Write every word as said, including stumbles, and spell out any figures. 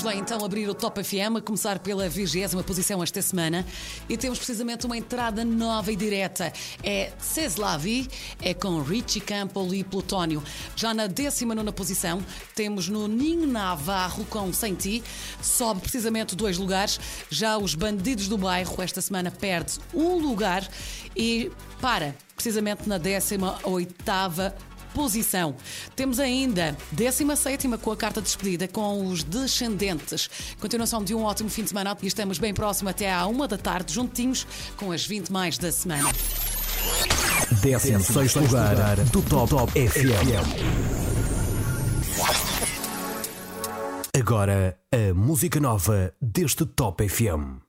lá então abrir o Top F M, a começar pela vigésima posição esta semana. E temos precisamente uma entrada nova e direta. É C'est la vie, é com Richie Campbell e Plutónio. Já na décima nona posição, temos no Ninho Navarro com Sem Ti. Sobe precisamente dois lugares. Já os Bandidos do Bairro, esta semana, perde um lugar e para precisamente na décima oitava posição. Temos ainda décima sétima com a carta de despedida com os Descendentes. Continuação de um ótimo fim de semana e estamos bem próximo até à uma da tarde, juntinhos com as vinte mais da semana. Décimo sexto lugar do Top, Top F M. Agora a música nova deste Top F M.